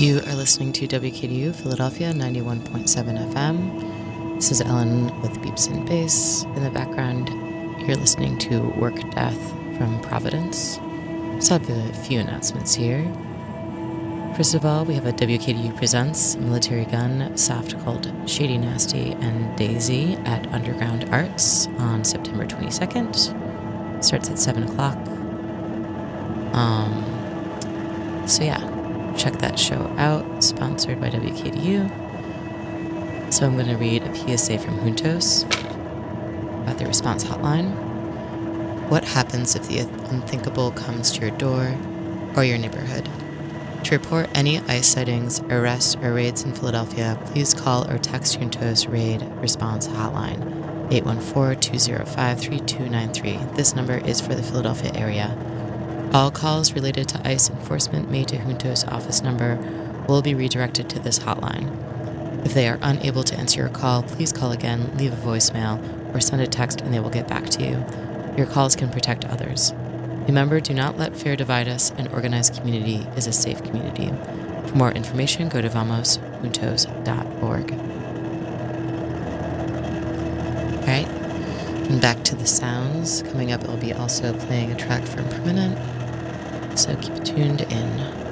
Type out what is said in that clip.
You are listening to WKDU Philadelphia 91.7 FM. This is Ellen with Beeps and Bass. In the background, you're listening to Work Death from Providence. So I have a few announcements here. First of all, we have a WKDU Presents Military Gun soft called Shady Nasty and Daisy at Underground Arts on September 22nd. Starts at 7 o'clock. So yeah, check that show out, sponsored by WKDU. So I'm going to read a PSA from Juntos about the response hotline. What happens if the unthinkable comes to your door or your neighborhood? To report any ICE sightings, arrests, or raids in Philadelphia, please call or text Juntos Raid Response Hotline, 814-205-3293. This number is for the Philadelphia area. All calls related to ICE enforcement made to Juntos office number will be redirected to this hotline. If they are unable to answer your call, please call again, leave a voicemail, or send a text and they will get back to you. Your calls can protect others. Remember, do not let fear divide us. An organized community is a safe community. For more information, go to vamosjuntos.org. All right, and back to the sounds. Coming up, I'll be also playing a track from Permanent. So keep tuned in.